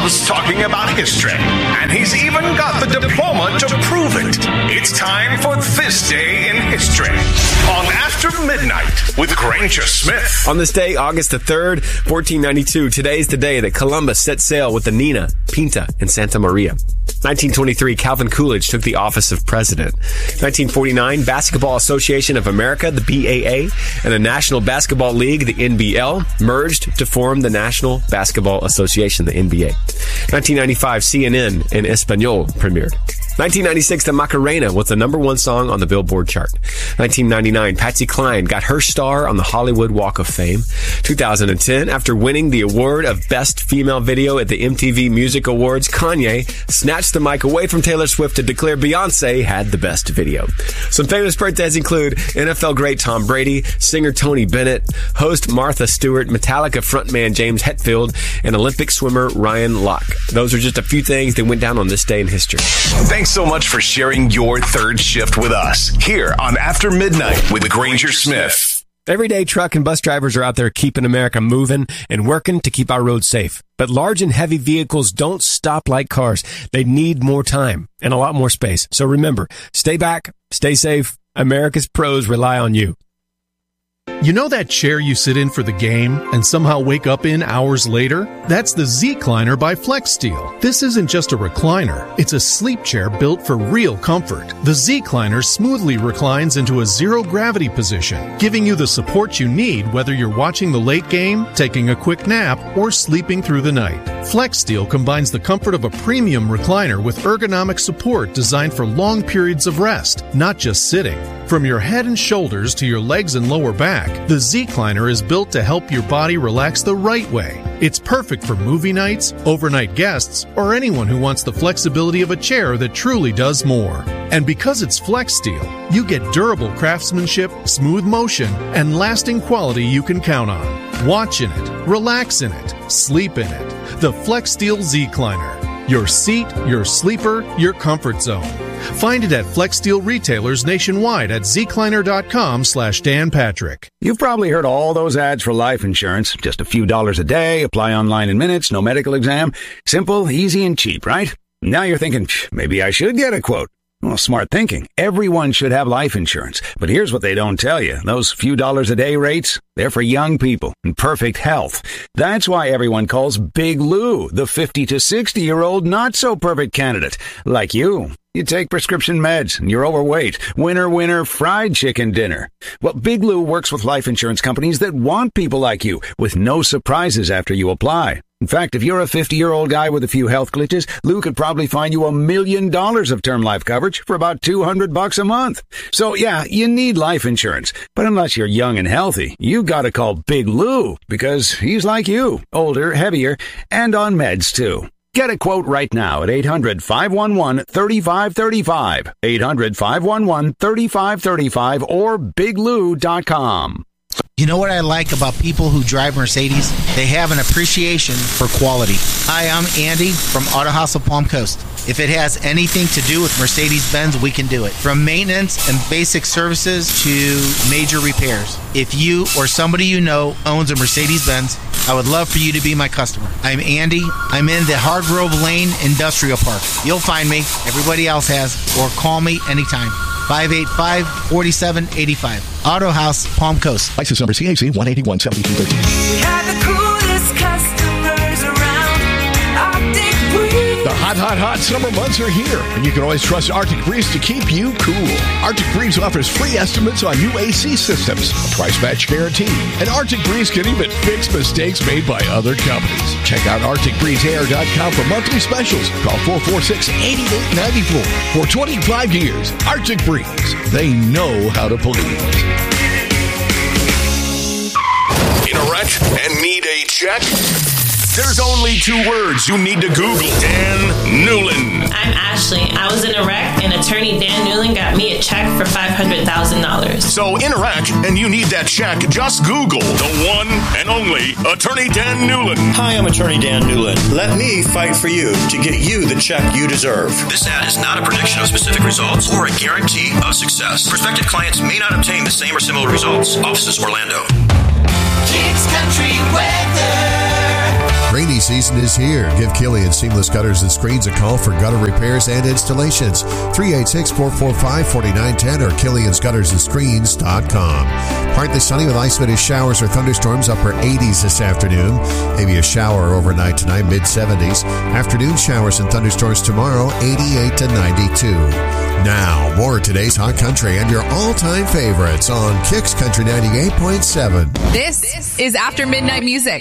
loves talking about history, and he's even got the diploma to prove it. It's time for This Day in History on After Midnight with Granger Smith. On this day, August the 3rd, 1492, today's the day that Columbus set sail with the Nina, Pinta, and Santa Maria. 1923, Calvin Coolidge took the office of president. 1949, Basketball Association of America, the BAA, and the National Basketball League, the NBL, merged to form the National Basketball Association, the NBA. 1995, CNN in Espanol premiered. 1996, the Macarena was the number one song on the Billboard chart. 1999, Patsy Cline got her star on the Hollywood Walk of Fame. 2010, after winning the award of Best Female Video at the MTV Music Awards, Kanye snatched the mic away from Taylor Swift to declare Beyonce had the best video. Some famous birthdays include NFL great Tom Brady, singer Tony Bennett, host Martha Stewart, Metallica frontman James Hetfield, and Olympic swimmer Ryan Locke. Those are just a few things that went down on this day in history. Thanks so much for sharing your third shift with us here on After Midnight with Granger Smith. Everyday truck and bus drivers are out there keeping America moving and working to keep our roads safe. But large and heavy vehicles don't stop like cars. They need more time and a lot more space. So remember, stay back, stay safe. America's pros rely on you. You know that chair you sit in for the game and somehow wake up in hours later? That's the Z-Cliner by FlexSteel. This isn't just a recliner. It's a sleep chair built for real comfort. The Z-Cliner smoothly reclines into a zero-gravity position, giving you the support you need whether you're watching the late game, taking a quick nap, or sleeping through the night. FlexSteel combines the comfort of a premium recliner with ergonomic support designed for long periods of rest, not just sitting. From your head and shoulders to your legs and lower back, the Z-Cliner is built to help your body relax the right way. It's perfect for movie nights, overnight guests, or anyone who wants the flexibility of a chair that truly does more. And because it's FlexSteel, you get durable craftsmanship, smooth motion, and lasting quality you can count on. Watch in it, relax in it, sleep in it. The FlexSteel Z-Cliner. Your seat, your sleeper, your comfort zone. Find it at FlexSteel retailers nationwide at zcliner.com/Dan Patrick. You've probably heard all those ads for life insurance. Just a few dollars a day, apply online in minutes, no medical exam. Simple, easy, and cheap, right? Now you're thinking, maybe I should get a quote. Well, smart thinking. Everyone should have life insurance. But here's what they don't tell you. Those few dollars a day rates, they're for young people in perfect health. That's why everyone calls Big Lou the 50 to 60-year-old not-so-perfect candidate. Like you. You take prescription meds, and you're overweight. Winner, winner, fried chicken dinner. Well, Big Lou works with life insurance companies that want people like you, with no surprises after you apply. In fact, if you're a 50-year-old guy with a few health glitches, Lou could probably find you $1 million of term life coverage for about $200 a month. So, yeah, you need life insurance. But unless you're young and healthy, you gotta call Big Lou, because he's like you, older, heavier, and on meds, too. Get a quote right now at 800-511-3535, 800-511-3535, or biglou.com. You know what I like about people who drive Mercedes? They have an appreciation for quality. Hi, I'm Andy from Auto House of Palm Coast. If it has anything to do with Mercedes-Benz, we can do it. From maintenance and basic services to major repairs. If you or somebody you know owns a Mercedes-Benz, I would love for you to be my customer. I'm Andy. I'm in the Hargrove Lane Industrial Park. You'll find me. Everybody else has. Or call me anytime. 585-4785. Auto House, Palm Coast. License number CAC 1817213. We have the coolest customers around. Arctic Breeze. The hot summer months are here, and you can always trust Arctic Breeze to keep you cool. Arctic Breeze offers free estimates on new AC systems, a price match guarantee, and Arctic Breeze can even fix mistakes made by other companies. Check out ArcticBreezeAir.com for monthly specials. Call 446-8894. For 25 years, Arctic Breeze. They know how to please. In a wreck and need a check? There's only two words you need to Google. Dan Newland. I'm Ashley. I was in a wreck, and attorney Dan Newland got me a check for $500,000. So in a wreck and you need that check, just Google the one and only attorney Dan Newland. Hi, I'm attorney Dan Newland. Let me fight for you to get you the check you deserve. This ad is not a prediction of specific results or a guarantee of success. Prospective clients may not obtain the same or similar results. Offices Orlando. Kicks Country Weather. Rainy Rainy season is here. Give Killian Seamless Gutters and Screens a call for gutter repairs and installations. 386-445-4910 or Killian'sGuttersandScreens.com. Partly sunny with isolated showers or thunderstorms, upper 80s this afternoon. Maybe a shower overnight tonight, mid-70s. Afternoon showers and thunderstorms tomorrow, 88 to 92. Now, more of today's Hot Country and your all-time favorites on Kicks Country 98.7. This is After Midnight Music.